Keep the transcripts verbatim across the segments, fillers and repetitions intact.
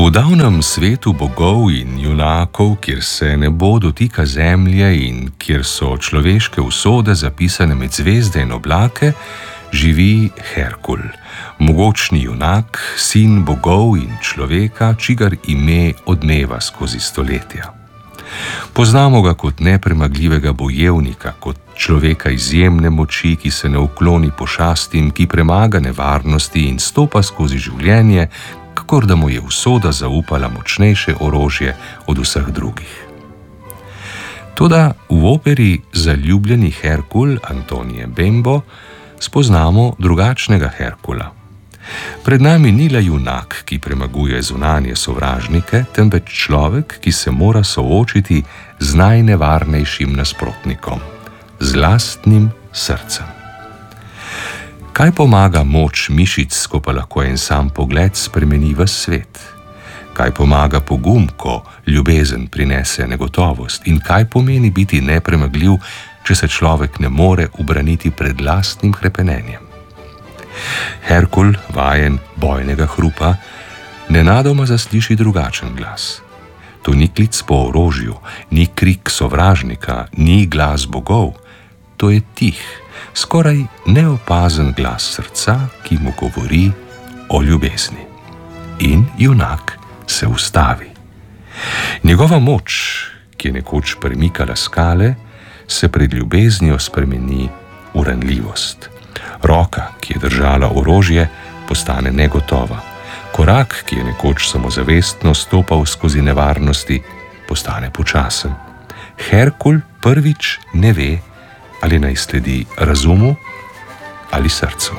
V davnem svetu bogov in junakov, kjer se nebo dotika zemlje in kjer so človeške usode zapisane med zvezde in oblake, živi Herkul, mogočni junak, sin bogov in človeka, čigar ime odmeva skozi stoletja. Poznamo ga kot nepremagljivega bojevnika, kot človeka izjemne moči, ki se ne ukloni pošastim, ki premaga nevarnosti in stopa skozi življenje, kakor da mu je usoda zaupala močnejše orožje od vseh drugih. Toda v operi Zaljubljeni Herkul Antonije Bembo spoznamo drugačnega Herkula. Pred nami ni le junak, ki premaguje zunanje sovražnike, temveč človek, ki se mora soočiti z najnevarnejšim nasprotnikom, z lastnim srcem. Kaj pomaga moč mišic, ko pa lahko en sam pogled spremeni ves svet? Kaj pomaga pogum, ko ljubezen prinese negotovost? In kaj pomeni biti nepremagljiv, če se človek ne more ubraniti pred lastnim hrepenenjem? Herkul, vajen bojnega hrupa, nenadoma zasliši drugačen glas. To ni klic po orožju, ni krik sovražnika, ni glas bogov. To je tih, skoraj neopazen glas srca, ki mu govori o ljubezni. In junak se ustavi. Njegova moč, ki je nekoč premikala skale, se pred ljubeznijo spremeni v ranljivost. Roka, ki je držala orožje, postane negotova. Korak, ki je nekoč samozavestno stopal skozi nevarnosti, postane počasen. Herkul prvič ne ve, ali naj sledi razumu ali srcu.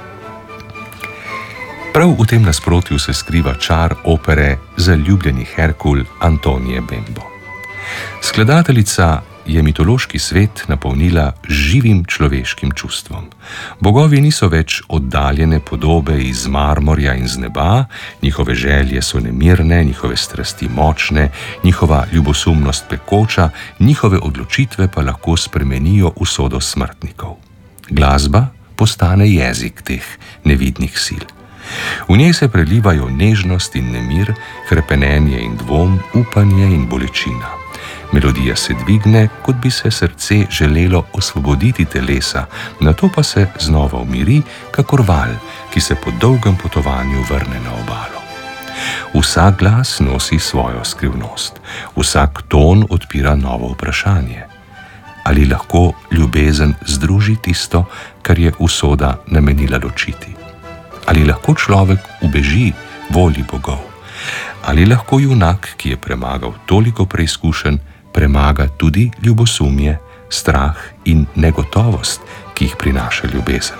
Prav v tem nasprotju se skriva čar opere Zaljubljeni Herkul Antonije Bembo. Skladateljica je mitološki svet napolnila živim človeškim čustvom. Bogovi niso več oddaljene podobe iz marmorja in z neba, njihove želje so nemirne, njihove strasti močne, njihova ljubosumnost pekoča, njihove odločitve pa lahko spremenijo usodo smrtnikov. Glasba postane jezik teh nevidnih sil. V njej se prelivajo nežnost in nemir, hrepenenje in dvom, upanje in bolečina. Melodija se dvigne, kot bi se srce želelo osvoboditi telesa, nato pa se znova umiri, kakor val, ki se po dolgem potovanju vrne na obalo. Vsak glas nosi svojo skrivnost, vsak ton odpira novo vprašanje. Ali lahko ljubezen združi tisto, kar je usoda namenila ločiti? Ali lahko človek ubeži volji bogov? Ali lahko junak, ki je premagal toliko preizkušenj, premaga tudi ljubosumje, strah in negotovost, ki jih prinaša ljubezen?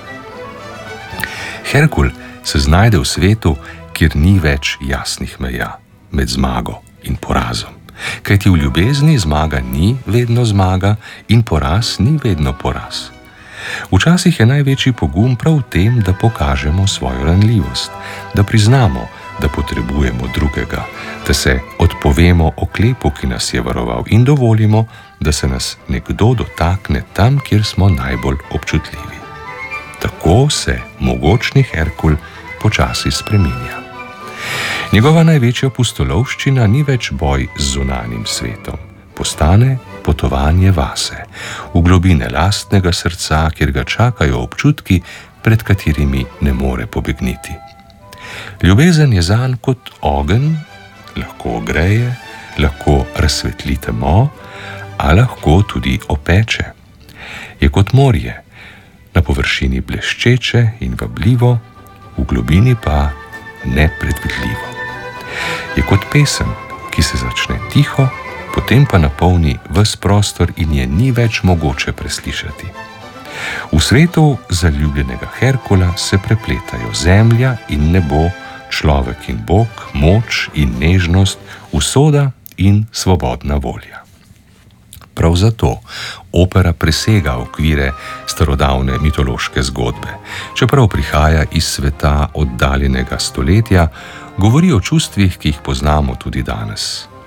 Herkul se znajde v svetu, kjer ni več jasnih meja med zmago in porazom. Kajti v ljubezni zmaga ni vedno zmaga in poraz ni vedno poraz. Včasih je največji pogum prav v tem, da pokažemo svojo ranljivost, da priznamo, da potrebujemo drugega, da se odpovemo oklepu, ki nas je varoval, in dovolimo, da se nas nekdo dotakne tam, kjer smo najbolj občutljivi. Tako se mogočni Herkul počasi spreminja. Njegova največja pustolovščina ni več boj z zunanjim svetom, postane potovanje vase, v globine lastnega srca, kjer ga čakajo občutki, pred katerimi ne more pobegniti. Ljubezen je zanj kot ogenj, lahko ogreje, lahko razsvetli temo, a lahko tudi opeče. Je kot morje, na površini bleščeče in vabljivo, v globini pa nepredvidljivo. Je kot pesem, ki se začne tiho, potem pa napolni ves prostor in je ni več mogoče preslišati. V svetu zaljubljenega Herkula se prepletajo zemlja in nebo, človek in bog, moč in nežnost, usoda in svobodna volja. Prav zato opera presega okvire starodavne mitološke zgodbe. Čeprav prihaja iz sveta oddaljenega stoletja, govori o čustvih, ki jih poznamo tudi danes.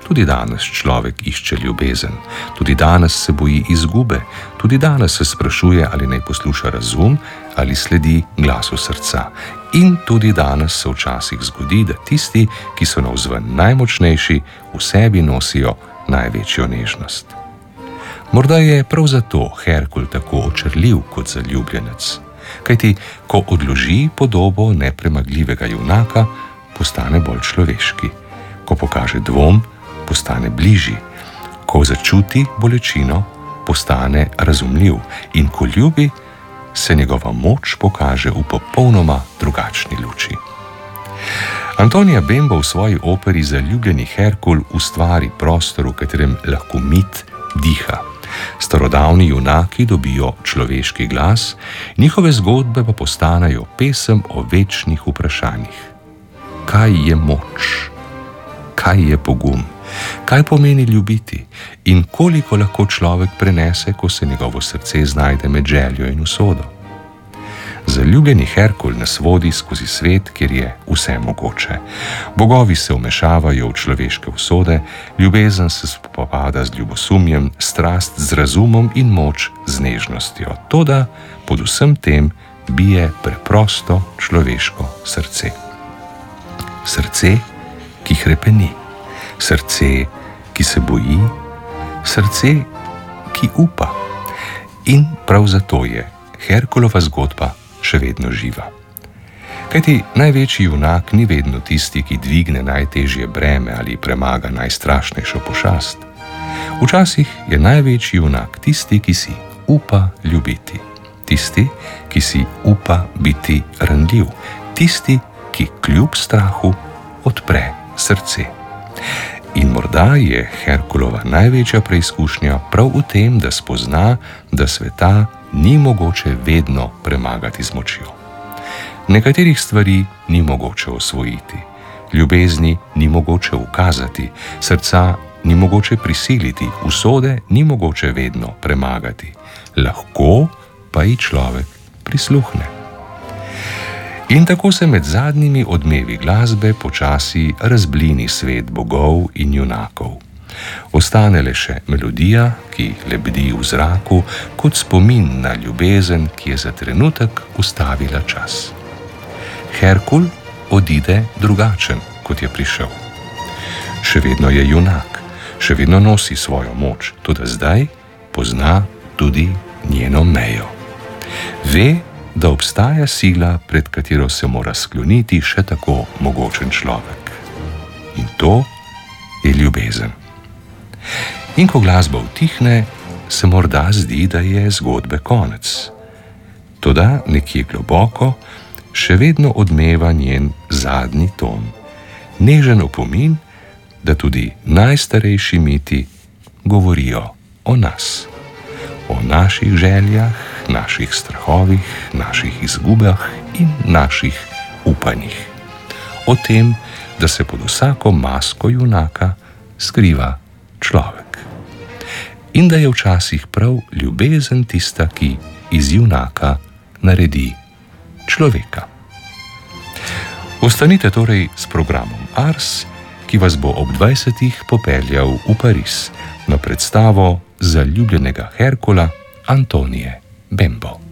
Tudi danes človek išče ljubezen, tudi danes se boji izgube, tudi danes se sprašuje, ali naj posluša razum ali sledi glasu srca. In tudi danes se včasih zgodi, da tisti, ki so navzven najmočnejši, v sebi nosijo največjo nežnost. Morda je prav zato Herkul tako očarljiv kot zaljubljenec, kajti ko odloži podobo nepremagljivega junaka, postane bolj človeški, ko pokaže dvom, postane bližji, ko začuti bolečino, postane razumljiv in ko ljubi, se njegova moč pokaže v popolnoma drugačni luči. Antonija Bembo v svoji operi Zaljubljeni Herkul ustvari prostor, v katerem lahko mit diha. Starodavni junaki dobijo človeški glas, njihove zgodbe pa postanejo pesem o večnih vprašanjih. Kaj je moč? Kaj je pogum? Kaj pomeni ljubiti? In koliko lahko človek prenese, ko se njegovo srce znajde med željo in usodo? Zaljubljeni Herkul nas vodi skozi svet, kjer je vse mogoče. Bogovi se vmešavajo v človeške usode, ljubezen se spopada z ljubosumjem, strast z razumom in moč z nežnostjo. Toda pod vsem tem bije preprosto človeško srce. Srce, ki hrepeni, srce, ki se boji, srce, ki upa. In prav zato je Herkulova zgodba še vedno živa. Kajti največji junak ni vedno tisti, ki dvigne najtežje breme ali premaga najstrašnejšo pošast. Včasih je največji junak tisti, ki si upa ljubiti, tisti, ki si upa biti ranljiv, tisti, ki kljub strahu odpre srce. In morda je Herkulova največja preizkušnja prav v tem, da spozna, da sveta ni mogoče vedno premagati z močjo. Nekaterih stvari ni mogoče osvojiti, ljubezni ni mogoče ukazati, srca ni mogoče prisiliti, usode ni mogoče vedno premagati, lahko pa ji človek prisluhne. In tako se med zadnjimi odmevi glasbe počasi razblini svet bogov in junakov. Ostane le še melodija, ki lebdi v zraku kot spomin na ljubezen, ki je za trenutek ustavila čas. Herkul odide drugačen, kot je prišel. Še vedno je junak, še vedno nosi svojo moč, toda zdaj pozna tudi njeno mejo. Ve, da obstaja sila, pred katero se mora skloniti še tako mogočen človek. In to je ljubezen. In ko glasba utihne, se morda zdi, da je zgodbe konec. Toda nekje globoko še vedno odmeva njen zadnji ton, nežen opomin, da tudi najstarejši miti govorijo o nas, o naših željah, naših strahovih, naših izgubah in naših upanjih. O tem, da se pod vsako masko junaka skriva človek. In da je včasih prav ljubezen tista, ki iz junaka naredi človeka. Ostanite torej s programom Ars, ki vas bo ob dvajsetih popeljal v Pariz na predstavo Zaljubljenega Herkula Antonije Bembo.